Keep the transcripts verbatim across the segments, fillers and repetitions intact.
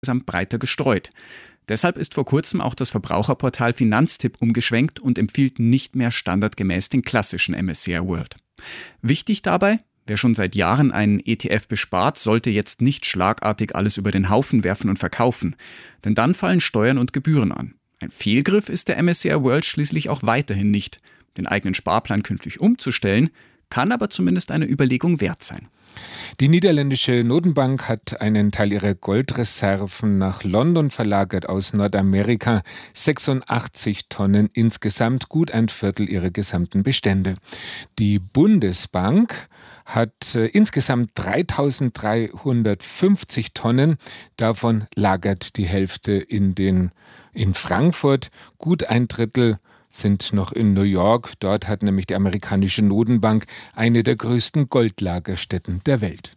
insgesamt breiter gestreut. Deshalb ist vor kurzem auch das Verbraucherportal Finanztipp umgeschwenkt und empfiehlt nicht mehr standardgemäß den klassischen M S C I World. Wichtig dabei: Wer schon seit Jahren einen E T F bespart, sollte jetzt nicht schlagartig alles über den Haufen werfen und verkaufen, denn dann fallen Steuern und Gebühren an. Ein Fehlgriff ist der M S C I World schließlich auch weiterhin nicht. Den eigenen Sparplan künftig umzustellen, kann aber zumindest eine Überlegung wert sein. Die niederländische Notenbank hat einen Teil ihrer Goldreserven nach London verlagert aus Nordamerika. sechsundachtzig Tonnen insgesamt, gut ein Viertel ihrer gesamten Bestände. Die Bundesbank hat äh, insgesamt dreitausenddreihundertfünfzig Tonnen. Davon lagert die Hälfte in, den, in Frankfurt. Gut ein Drittel sind noch in New York. Dort hat nämlich die amerikanische Notenbank eine der größten Goldlagerstätten der Welt.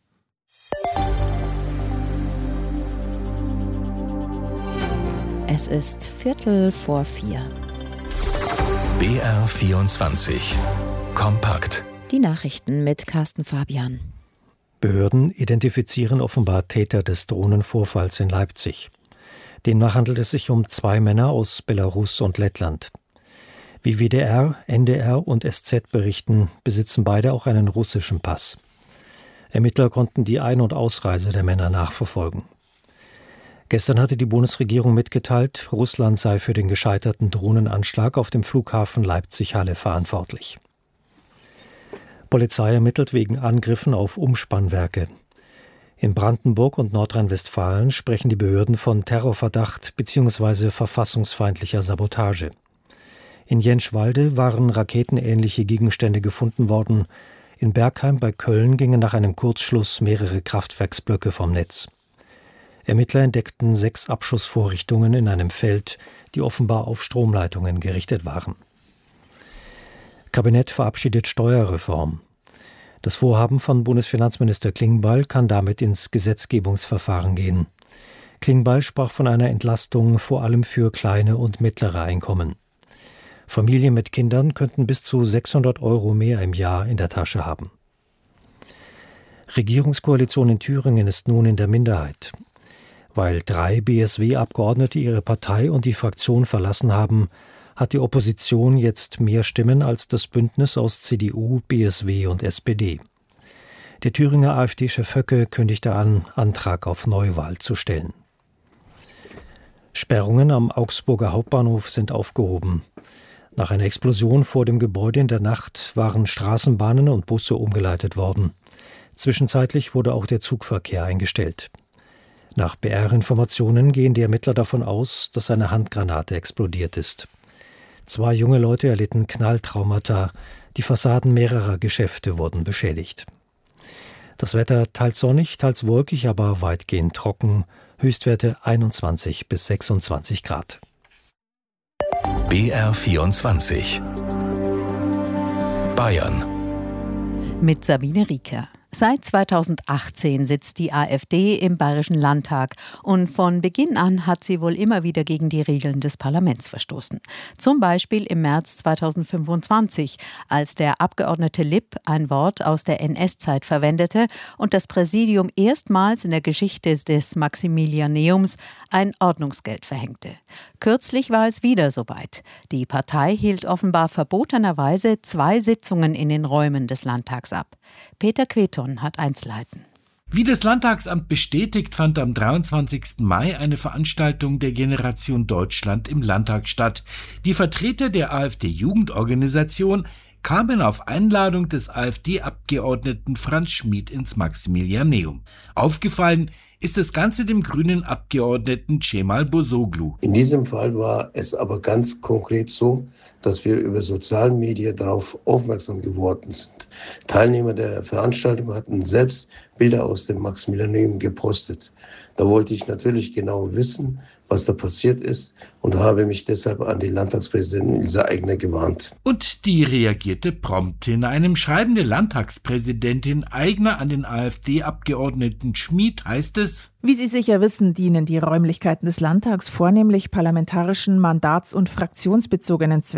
Es ist Viertel vor vier. B R vierundzwanzig. Kompakt. Die Nachrichten mit Carsten Fabian. Behörden identifizieren offenbar Täter des Drohnenvorfalls in Leipzig. Demnach handelt es sich um zwei Männer aus Belarus und Lettland. Wie W D R, N D R und S Z berichten, besitzen beide auch einen russischen Pass. Ermittler konnten die Ein- und Ausreise der Männer nachverfolgen. Gestern hatte die Bundesregierung mitgeteilt, Russland sei für den gescheiterten Drohnenanschlag auf dem Flughafen Leipzig-Halle verantwortlich. Polizei ermittelt wegen Angriffen auf Umspannwerke. In Brandenburg und Nordrhein-Westfalen sprechen die Behörden von Terrorverdacht bzw. verfassungsfeindlicher Sabotage. In Jenschwalde waren raketenähnliche Gegenstände gefunden worden. In Bergheim bei Köln gingen nach einem Kurzschluss mehrere Kraftwerksblöcke vom Netz. Ermittler entdeckten sechs Abschussvorrichtungen in einem Feld, die offenbar auf Stromleitungen gerichtet waren. Kabinett verabschiedet Steuerreform. Das Vorhaben von Bundesfinanzminister Klingbeil kann damit ins Gesetzgebungsverfahren gehen. Klingbeil sprach von einer Entlastung vor allem für kleine und mittlere Einkommen. Familien mit Kindern könnten bis zu sechshundert Euro mehr im Jahr in der Tasche haben. Regierungskoalition in Thüringen ist nun in der Minderheit. Weil drei B S W-Abgeordnete ihre Partei und die Fraktion verlassen haben, hat die Opposition jetzt mehr Stimmen als das Bündnis aus C D U, B S W und S P D. Der Thüringer AfD-Chef Höcke kündigte an, Antrag auf Neuwahl zu stellen. Sperrungen am Augsburger Hauptbahnhof sind aufgehoben. Nach einer Explosion vor dem Gebäude in der Nacht waren Straßenbahnen und Busse umgeleitet worden. Zwischenzeitlich wurde auch der Zugverkehr eingestellt. Nach B R-Informationen gehen die Ermittler davon aus, dass eine Handgranate explodiert ist. Zwei junge Leute erlitten Knalltraumata. Die Fassaden mehrerer Geschäfte wurden beschädigt. Das Wetter teils sonnig, teils wolkig, aber weitgehend trocken. Höchstwerte einundzwanzig bis sechsundzwanzig Grad. B R vierundzwanzig. Bayern. Mit Sabine Rieker. Seit zweitausendachtzehn sitzt die AfD im Bayerischen Landtag und von Beginn an hat sie wohl immer wieder gegen die Regeln des Parlaments verstoßen. Zum Beispiel im März zweitausendfünfundzwanzig, als der Abgeordnete Lipp ein Wort aus der N S-Zeit verwendete und das Präsidium erstmals in der Geschichte des Maximilianeums ein Ordnungsgeld verhängte. Kürzlich war es wieder soweit. Die Partei hielt offenbar verbotenerweise zwei Sitzungen in den Räumen des Landtags ab. Peter Queton hat Einzelheiten. Wie das Landtagsamt bestätigt, fand am dreiundzwanzigsten Mai eine Veranstaltung der Generation Deutschland im Landtag statt. Die Vertreter der AfD-Jugendorganisation kamen auf Einladung des AfD-Abgeordneten Franz Schmid ins Maximilianeum. Aufgefallen ist das Ganze dem grünen Abgeordneten Cemal Bozoglu. In diesem Fall war es aber ganz konkret so, dass wir über soziale Medien darauf aufmerksam geworden sind. Teilnehmer der Veranstaltung hatten selbst Bilder aus dem Maximilianeum gepostet. Da wollte ich natürlich genau wissen, was da passiert ist und habe mich deshalb an die Landtagspräsidentin Ilse Aigner gewandt. Und die reagierte prompt. In einem Schreiben der Landtagspräsidentin Aigner an den AfD-Abgeordneten Schmid heißt es: Wie Sie sicher wissen, dienen die Räumlichkeiten des Landtags vornehmlich parlamentarischen, mandats- und fraktionsbezogenen Zwecken.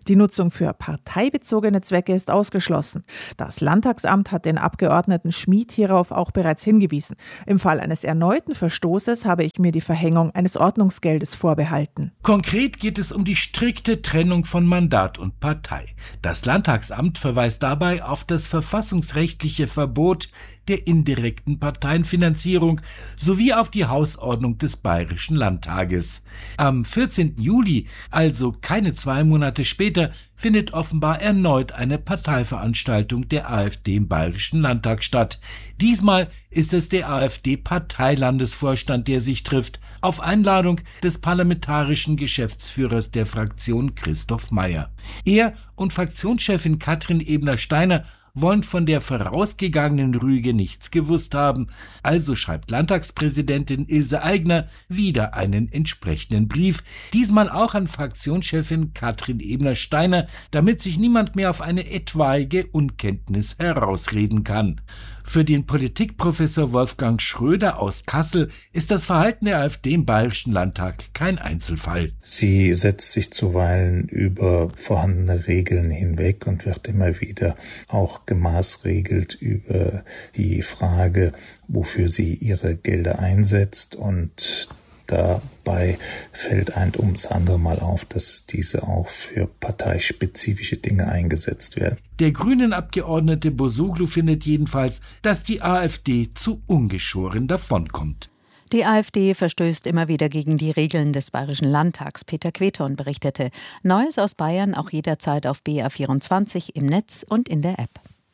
Die Nutzung für parteibezogene Zwecke ist ausgeschlossen. Das Landtagsamt hat den Abgeordneten Schmid hierauf auch bereits hingewiesen. Im Fall eines erneuten Verstoßes habe ich mir die Verhängung eines Ordnungsgeldes vorbehalten. Konkret geht es um die strikte Trennung von Mandat und Partei. Das Landtagsamt verweist dabei auf das verfassungsrechtliche Verbot der indirekten Parteienfinanzierung sowie auf die Hausordnung des Bayerischen Landtages. Am vierzehnten Juli, also keine zwei Monate später, findet offenbar erneut eine Parteiveranstaltung der AfD im Bayerischen Landtag statt. Diesmal ist es der AfD-Parteilandesvorstand, der sich trifft, auf Einladung des parlamentarischen Geschäftsführers der Fraktion Christoph Mayer. Er und Fraktionschefin Katrin Ebner-Steiner wollen von der vorausgegangenen Rüge nichts gewusst haben. Also schreibt Landtagspräsidentin Ilse Aigner wieder einen entsprechenden Brief, diesmal auch an Fraktionschefin Katrin Ebner-Steiner, damit sich niemand mehr auf eine etwaige Unkenntnis herausreden kann. Für den Politikprofessor Wolfgang Schröder aus Kassel ist das Verhalten der AfD im Bayerischen Landtag kein Einzelfall. Sie setzt sich zuweilen über vorhandene Regeln hinweg und wird immer wieder auch gemaßregelt über die Frage, wofür sie ihre Gelder einsetzt, und dabei fällt ein ums andere Mal auf, dass diese auch für parteispezifische Dinge eingesetzt werden. Der Grünen-Abgeordnete Bosoglu findet jedenfalls, dass die AfD zu ungeschoren davonkommt. Die AfD verstößt immer wieder gegen die Regeln des Bayerischen Landtags. Peter Queton berichtete. Neues aus Bayern auch jederzeit auf B R vierundzwanzig im Netz und in der App.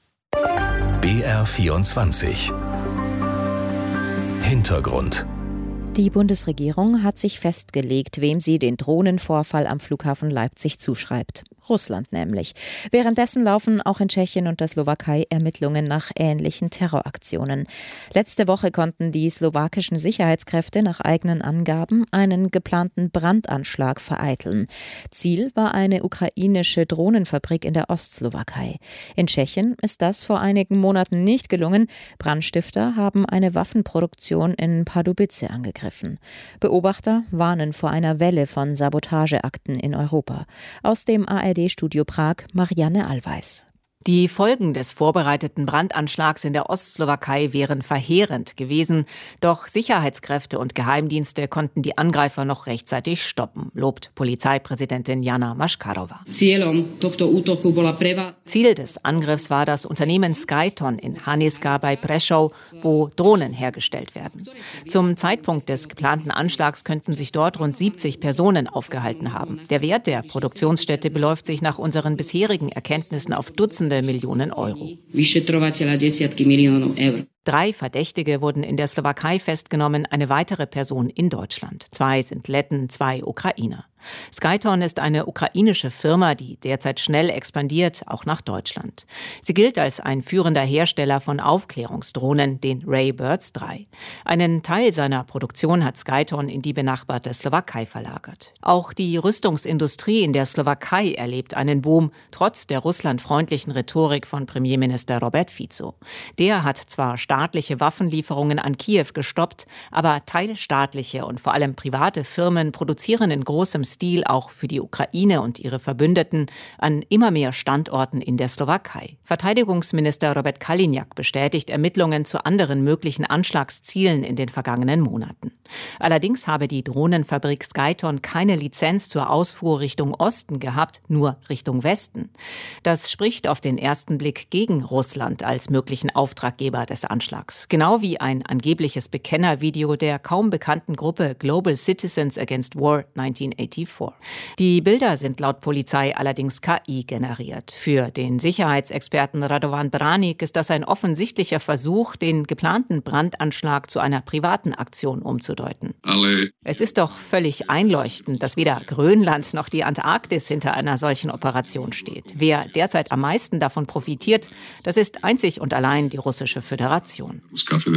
B R vierundzwanzig Hintergrund. Die Bundesregierung hat sich festgelegt, wem sie den Drohnenvorfall am Flughafen Leipzig zuschreibt. Russland nämlich. Währenddessen laufen auch in Tschechien und der Slowakei Ermittlungen nach ähnlichen Terroraktionen. Letzte Woche konnten die slowakischen Sicherheitskräfte nach eigenen Angaben einen geplanten Brandanschlag vereiteln. Ziel war eine ukrainische Drohnenfabrik in der Ostslowakei. In Tschechien ist das vor einigen Monaten nicht gelungen. Brandstifter haben eine Waffenproduktion in Pardubice angegriffen. Beobachter warnen vor einer Welle von Sabotageakten in Europa. Aus dem A R D-Studio Prag, Marianne Allweis. Die Folgen des vorbereiteten Brandanschlags in der Ostslowakei wären verheerend gewesen. Doch Sicherheitskräfte und Geheimdienste konnten die Angreifer noch rechtzeitig stoppen, lobt Polizeipräsidentin Jana Maškarova. Ziel des Angriffs war das Unternehmen Skyton in Haniska bei Prešov, wo Drohnen hergestellt werden. Zum Zeitpunkt des geplanten Anschlags könnten sich dort rund siebzig Personen aufgehalten haben. Der Wert der Produktionsstätte beläuft sich nach unseren bisherigen Erkenntnissen auf Dutzende Millionen Euro. Drei Verdächtige wurden in der Slowakei festgenommen, eine weitere Person in Deutschland. Zwei sind Letten, zwei Ukrainer. Skyton ist eine ukrainische Firma, die derzeit schnell expandiert, auch nach Deutschland. Sie gilt als ein führender Hersteller von Aufklärungsdrohnen, den Raybirds drei. Einen Teil seiner Produktion hat Skyton in die benachbarte Slowakei verlagert. Auch die Rüstungsindustrie in der Slowakei erlebt einen Boom, trotz der russlandfreundlichen Rhetorik von Premierminister Robert Fico. Der hat zwar staatliche Waffenlieferungen an Kiew gestoppt, aber teilstaatliche und vor allem private Firmen produzieren in großem Stil auch für die Ukraine und ihre Verbündeten an immer mehr Standorten in der Slowakei. Verteidigungsminister Robert Kaliňák bestätigt Ermittlungen zu anderen möglichen Anschlagszielen in den vergangenen Monaten. Allerdings habe die Drohnenfabrik Skyton keine Lizenz zur Ausfuhr Richtung Osten gehabt, nur Richtung Westen. Das spricht auf den ersten Blick gegen Russland als möglichen Auftraggeber des Anschlags. Genau wie ein angebliches Bekennervideo der kaum bekannten Gruppe Global Citizens Against War neunzehnhundertvierundachtzig. Die Bilder sind laut Polizei allerdings K I generiert. Für den Sicherheitsexperten Radovan Branik ist das ein offensichtlicher Versuch, den geplanten Brandanschlag zu einer privaten Aktion umzudeuten. Alle. Es ist doch völlig einleuchtend, dass weder Grönland noch die Antarktis hinter einer solchen Operation steht. Wer derzeit am meisten davon profitiert, das ist einzig und allein die Russische Föderation.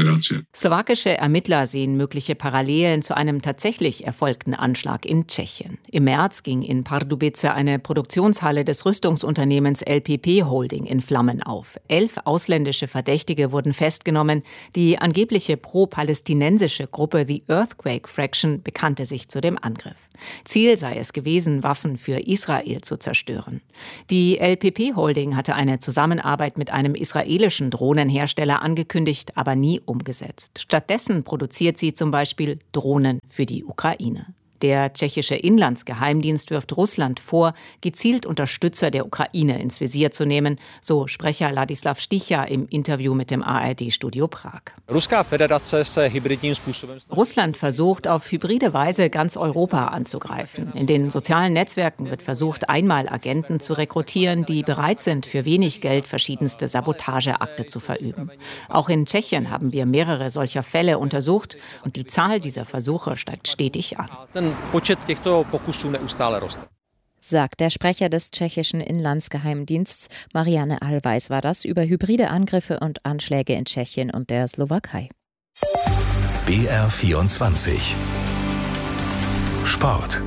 Slowakische Ermittler sehen mögliche Parallelen zu einem tatsächlich erfolgten Anschlag in Tschechien. Tschechien. Im März ging in Pardubice eine Produktionshalle des Rüstungsunternehmens L P P Holding in Flammen auf. Elf ausländische Verdächtige wurden festgenommen. Die angebliche pro-palästinensische Gruppe The Earthquake Fraction bekannte sich zu dem Angriff. Ziel sei es gewesen, Waffen für Israel zu zerstören. Die L P P Holding hatte eine Zusammenarbeit mit einem israelischen Drohnenhersteller angekündigt, aber nie umgesetzt. Stattdessen produziert sie zum Beispiel Drohnen für die Ukraine. Der tschechische Inlandsgeheimdienst wirft Russland vor, gezielt Unterstützer der Ukraine ins Visier zu nehmen, so Sprecher Ladislav Sticha im Interview mit dem A R D-Studio Prag. Russland versucht auf hybride Weise ganz Europa anzugreifen. In den sozialen Netzwerken wird versucht, einmal Agenten zu rekrutieren, die bereit sind, für wenig Geld verschiedenste Sabotageakte zu verüben. Auch in Tschechien haben wir mehrere solcher Fälle untersucht und die Zahl dieser Versuche steigt stetig an. Sagt der Sprecher des tschechischen Inlandsgeheimdienstes. Marianne Allweis war das über hybride Angriffe und Anschläge in Tschechien und der Slowakei. B R vierundzwanzig Sport.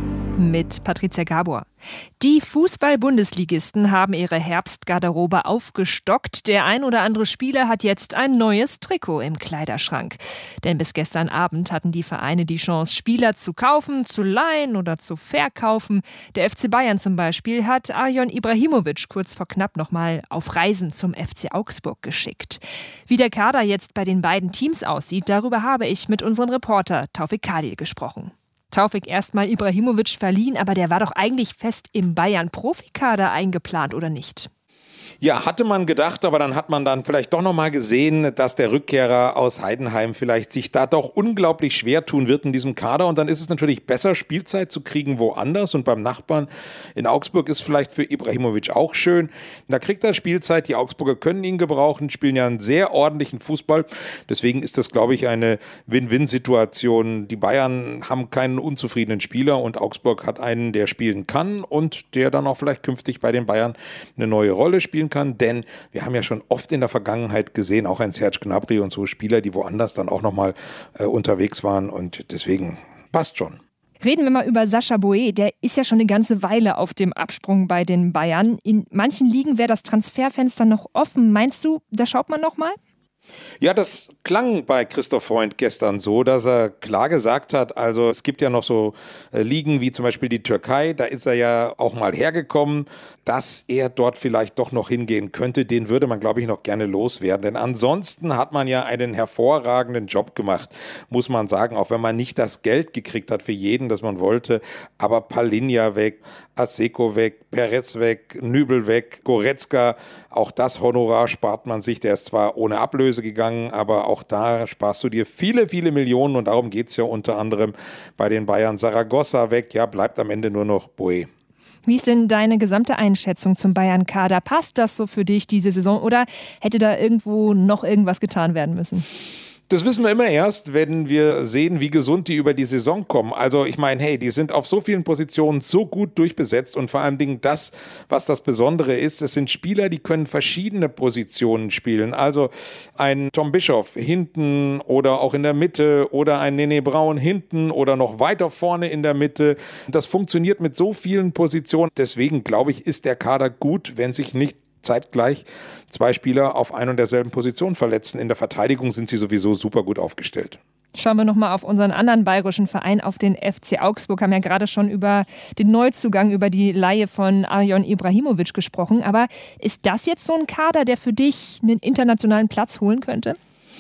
Mit Patricia Gabor. Die Fußball-Bundesligisten haben ihre Herbstgarderobe aufgestockt. Der ein oder andere Spieler hat jetzt ein neues Trikot im Kleiderschrank. Denn bis gestern Abend hatten die Vereine die Chance, Spieler zu kaufen, zu leihen oder zu verkaufen. Der F C Bayern zum Beispiel hat Arjon Ibrahimovic kurz vor knapp nochmal auf Reisen zum F C Augsburg geschickt. Wie der Kader jetzt bei den beiden Teams aussieht, darüber habe ich mit unserem Reporter Taufik Khalil gesprochen. Taufik, erstmal Ibrahimovic verliehen, aber der war doch eigentlich fest im Bayern-Profikader eingeplant, oder nicht? Ja, hatte man gedacht, aber dann hat man dann vielleicht doch noch mal gesehen, dass der Rückkehrer aus Heidenheim vielleicht sich da doch unglaublich schwer tun wird in diesem Kader. Und dann ist es natürlich besser, Spielzeit zu kriegen woanders. Und beim Nachbarn in Augsburg ist vielleicht für Ibrahimovic auch schön. Da kriegt er Spielzeit. Die Augsburger können ihn gebrauchen, spielen ja einen sehr ordentlichen Fußball. Deswegen ist das, glaube ich, eine Win-Win-Situation. Die Bayern haben keinen unzufriedenen Spieler und Augsburg hat einen, der spielen kann und der dann auch vielleicht künftig bei den Bayern eine neue Rolle spielen kann, denn wir haben ja schon oft in der Vergangenheit gesehen, auch ein Serge Gnabry und so Spieler, die woanders dann auch nochmal äh, unterwegs waren und deswegen passt schon. Reden wir mal über Sascha Boe, der ist ja schon eine ganze Weile auf dem Absprung bei den Bayern. In manchen Ligen wäre das Transferfenster noch offen. Meinst du, da schaut man noch mal? Ja, das klang bei Christoph Freund gestern so, dass er klar gesagt hat, also es gibt ja noch so äh, Ligen wie zum Beispiel die Türkei, da ist er ja auch mal hergekommen, dass er dort vielleicht doch noch hingehen könnte, den würde man, glaube ich, noch gerne loswerden, denn ansonsten hat man ja einen hervorragenden Job gemacht, muss man sagen, auch wenn man nicht das Geld gekriegt hat für jeden, das man wollte, aber Palinja weg, Aseko weg, Perez weg, Nübel weg, Goretzka, auch das Honorar spart man sich, der ist zwar ohne Ablöse gegangen, aber auch da sparst du dir viele, viele Millionen und darum geht es ja unter anderem bei den Bayern. Saragossa weg, ja, bleibt am Ende nur noch Boe. Wie ist denn deine gesamte Einschätzung zum Bayern-Kader? Passt das so für dich diese Saison oder hätte da irgendwo noch irgendwas getan werden müssen? Das wissen wir immer erst, wenn wir sehen, wie gesund die über die Saison kommen. Also ich meine, hey, die sind auf so vielen Positionen so gut durchbesetzt und vor allem Dingen das, was das Besondere ist, es sind Spieler, die können verschiedene Positionen spielen. Also ein Tom Bischoff hinten oder auch in der Mitte oder ein Nene Braun hinten oder noch weiter vorne in der Mitte. Das funktioniert mit so vielen Positionen. Deswegen glaube ich, ist der Kader gut, wenn sich nicht zeitgleich zwei Spieler auf ein und derselben Position verletzen. In der Verteidigung sind sie sowieso super gut aufgestellt. Schauen wir nochmal auf unseren anderen bayerischen Verein, auf den F C Augsburg. Wir haben ja gerade schon über den Neuzugang, über die Leihe von Arjon Ibrahimovic gesprochen. Aber ist das jetzt so ein Kader, der für dich einen internationalen Platz holen könnte?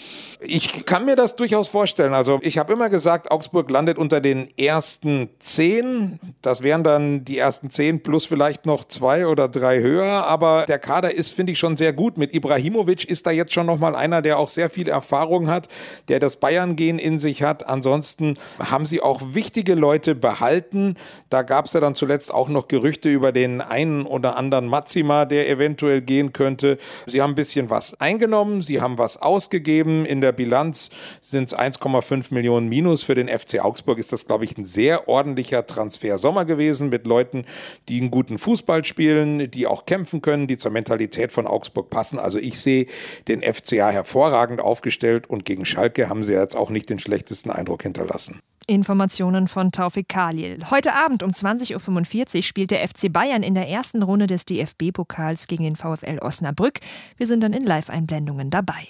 Ich kann mir das durchaus vorstellen. Also ich habe immer gesagt, Augsburg landet unter den ersten zehn. Das wären dann die ersten zehn plus vielleicht noch zwei oder drei höher. Aber der Kader ist, finde ich, schon sehr gut. Mit Ibrahimovic ist da jetzt schon nochmal einer, der auch sehr viel Erfahrung hat, der das Bayern-Gen in sich hat. Ansonsten haben sie auch wichtige Leute behalten. Da gab es ja dann zuletzt auch noch Gerüchte über den einen oder anderen Mazima, der eventuell gehen könnte. Sie haben ein bisschen was eingenommen, sie haben was ausgegeben. In der Bilanz sind es eins Komma fünf Millionen Minus. Für den F C Augsburg ist das, glaube ich, ein sehr ordentlicher Transfersommer gewesen mit Leuten, die einen guten Fußball spielen, die auch kämpfen können, die zur Mentalität von Augsburg passen. Also ich sehe den F C A hervorragend aufgestellt und gegen Schalke haben sie jetzt auch nicht den schlechtesten Eindruck hinterlassen. Informationen von Taufik Khalil. Heute Abend um zwanzig Uhr fünfundvierzig spielt der F C Bayern in der ersten Runde des D F B-Pokals gegen den VfL Osnabrück. Wir sind dann in Live-Einblendungen dabei.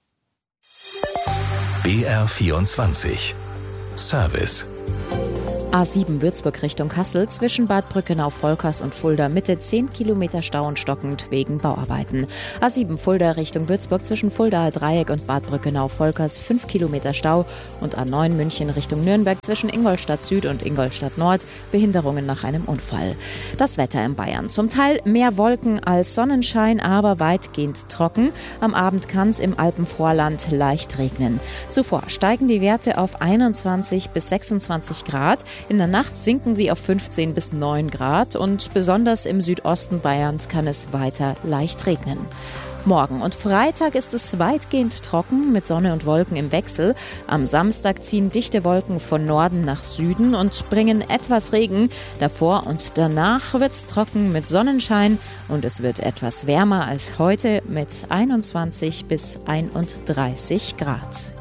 B R vierundzwanzig Service. A sieben Würzburg Richtung Kassel zwischen Bad Brückenau-Volkers und Fulda Mitte zehn Kilometer Stau und stockend wegen Bauarbeiten. A sieben Fulda Richtung Würzburg zwischen Fuldaer Dreieck und Bad Brückenau-Volkers fünf Kilometer Stau und A neun München Richtung Nürnberg zwischen Ingolstadt Süd und Ingolstadt Nord Behinderungen nach einem Unfall. Das Wetter in Bayern. Zum Teil mehr Wolken als Sonnenschein, aber weitgehend trocken. Am Abend kann es im Alpenvorland leicht regnen. Zuvor steigen die Werte auf einundzwanzig bis sechsundzwanzig Grad. In der Nacht sinken sie auf fünfzehn bis neun Grad und besonders im Südosten Bayerns kann es weiter leicht regnen. Morgen und Freitag ist es weitgehend trocken mit Sonne und Wolken im Wechsel. Am Samstag ziehen dichte Wolken von Norden nach Süden und bringen etwas Regen. Davor und danach wird es trocken mit Sonnenschein und es wird etwas wärmer als heute mit einundzwanzig bis einunddreißig Grad.